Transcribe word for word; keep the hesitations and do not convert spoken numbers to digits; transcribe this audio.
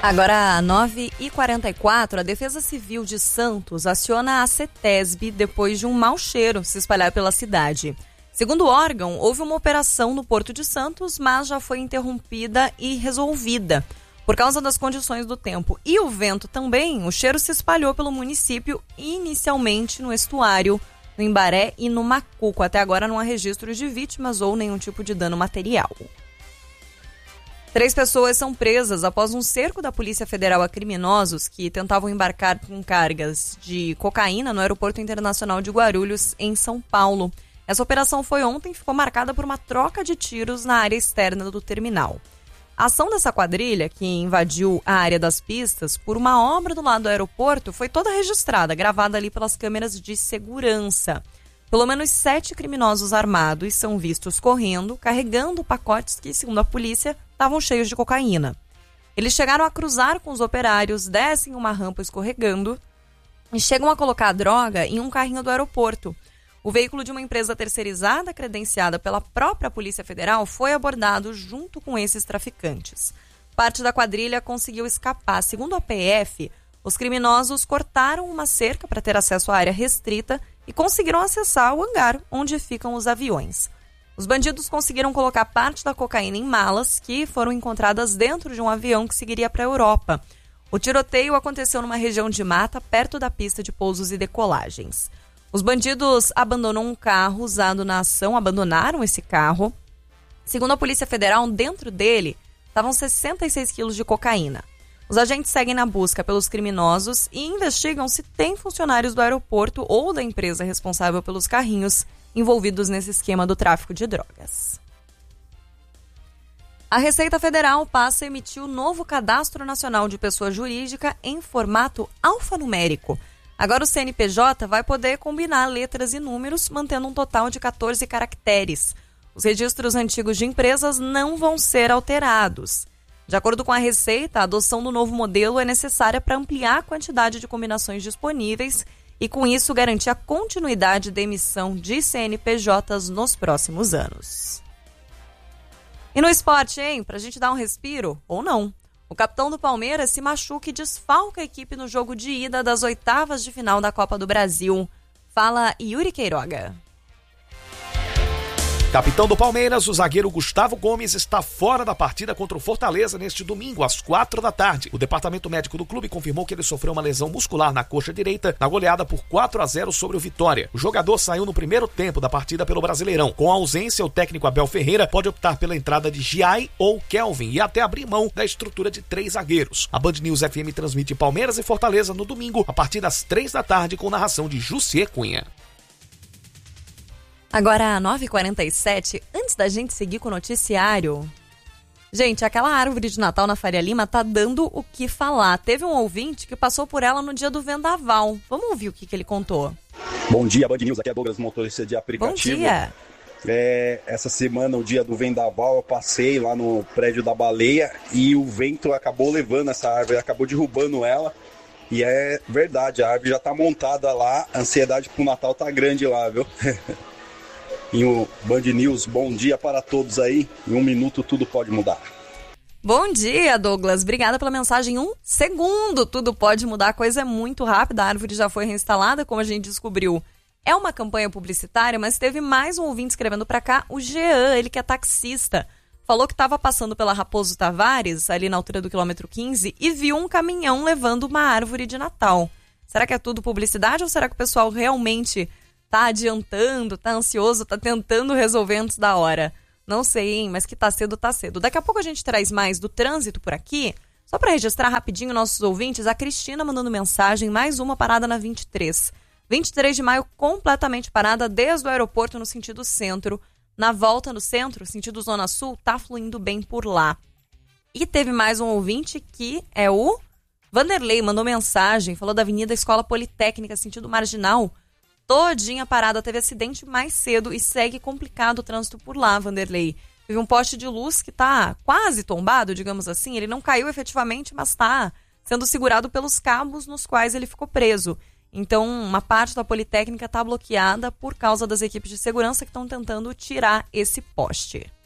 Agora, nove e quarenta e quatro, a Defesa Civil de Santos aciona a CETESB depois de um mau cheiro se espalhar pela cidade. Segundo o órgão, houve uma operação no Porto de Santos, mas já foi interrompida e resolvida. Por causa das condições do tempo e o vento também, o cheiro se espalhou pelo município, inicialmente no estuário, no Imbaré e no Macuco. Até agora não há registros de vítimas ou nenhum tipo de dano material. Três pessoas são presas após um cerco da Polícia Federal a criminosos que tentavam embarcar com cargas de cocaína no Aeroporto Internacional de Guarulhos, em São Paulo. Essa operação foi ontem e ficou marcada por uma troca de tiros na área externa do terminal. A ação dessa quadrilha, que invadiu a área das pistas por uma obra do lado do aeroporto, foi toda registrada, gravada ali pelas câmeras de segurança. Pelo menos sete criminosos armados são vistos correndo, carregando pacotes que, segundo a polícia, estavam cheios de cocaína. Eles chegaram a cruzar com os operários, descem uma rampa escorregando e chegam a colocar a droga em um carrinho do aeroporto. O veículo de uma empresa terceirizada, credenciada pela própria Polícia Federal, foi abordado junto com esses traficantes. Parte da quadrilha conseguiu escapar. Segundo a P F, os criminosos cortaram uma cerca para ter acesso à área restrita e conseguiram acessar o hangar onde ficam os aviões. Os bandidos conseguiram colocar parte da cocaína em malas que foram encontradas dentro de um avião que seguiria para a Europa. O tiroteio aconteceu numa região de mata, perto da pista de pousos e decolagens. Os bandidos abandonam um carro usado na ação, abandonaram esse carro. Segundo a Polícia Federal, dentro dele estavam sessenta e seis quilos de cocaína. Os agentes seguem na busca pelos criminosos e investigam se tem funcionários do aeroporto ou da empresa responsável pelos carrinhos envolvidos nesse esquema do tráfico de drogas. A Receita Federal passa a emitir o novo Cadastro Nacional de Pessoa Jurídica em formato alfanumérico. Agora o C N P J vai poder combinar letras e números, mantendo um total de quatorze caracteres. Os registros antigos de empresas não vão ser alterados. De acordo com a Receita, a adoção do novo modelo é necessária para ampliar a quantidade de combinações disponíveis e, com isso, garantir a continuidade da emissão de C N P Js nos próximos anos. E no esporte, hein? Pra gente dar um respiro, ou não. O capitão do Palmeiras se machuca e desfalca a equipe no jogo de ida das oitavas de final da Copa do Brasil. Fala Yuri Queiroga. Capitão do Palmeiras, o zagueiro Gustavo Gomes está fora da partida contra o Fortaleza neste domingo, às quatro da tarde. O departamento médico do clube confirmou que ele sofreu uma lesão muscular na coxa direita na goleada por quatro a zero sobre o Vitória. O jogador saiu no primeiro tempo da partida pelo Brasileirão. Com a ausência, o técnico Abel Ferreira pode optar pela entrada de Giai ou Kelvin e até abrir mão da estrutura de três zagueiros. A Band News F M transmite Palmeiras e Fortaleza no domingo, a partir das três da tarde, com narração de Jussier Cunha. Agora, nove e quarenta e sete, antes da gente seguir com o noticiário... Gente, aquela árvore de Natal na Faria Lima tá dando o que falar. Teve um ouvinte que passou por ela no dia do vendaval. Vamos ouvir o que, que ele contou. Bom dia, Band News. Aqui é Douglas, motorista de aplicativo. Bom dia. É, essa semana, o dia do vendaval, eu passei lá no prédio da Baleia e o vento acabou levando essa árvore, acabou derrubando ela. E é verdade, a árvore já tá montada lá, a ansiedade pro Natal tá grande lá, viu? Em o Band News, bom dia para todos aí. Em um minuto tudo pode mudar. Bom dia, Douglas. Obrigada pela mensagem. Um segundo, tudo pode mudar. A coisa é muito rápida. A árvore já foi reinstalada, como a gente descobriu. É uma campanha publicitária, mas teve mais um ouvinte escrevendo para cá, o Jean, ele que é taxista. Falou que estava passando pela Raposo Tavares, ali na altura do quilômetro quinze, e viu um caminhão levando uma árvore de Natal. Será que é tudo publicidade ou será que o pessoal realmente tá adiantando, tá ansioso, tá tentando resolver antes da hora? Não sei, hein, mas que tá cedo, tá cedo. Daqui a pouco a gente traz mais do trânsito por aqui. Só para registrar rapidinho nossos ouvintes, a Cristina mandando mensagem, mais uma parada na vinte e três. vinte e três de maio completamente parada desde o aeroporto no sentido centro. Na volta no centro, sentido Zona Sul, tá fluindo bem por lá. E teve mais um ouvinte que é o Vanderlei, mandou mensagem, falou da Avenida Escola Politécnica, sentido Marginal, todinha parada, teve acidente mais cedo e segue complicado o trânsito por lá, Vanderlei. Teve um poste de luz que tá quase tombado, digamos assim, ele não caiu efetivamente, mas tá sendo segurado pelos cabos nos quais ele ficou preso. Então, uma parte da Politécnica tá bloqueada por causa das equipes de segurança que estão tentando tirar esse poste.